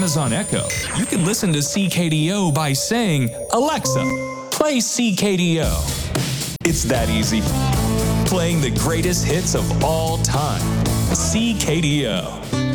Amazon Echo, you can listen to CKDO by saying, "Alexa, play CKDO." It's that easy. Playing the greatest hits of all time. CKDO.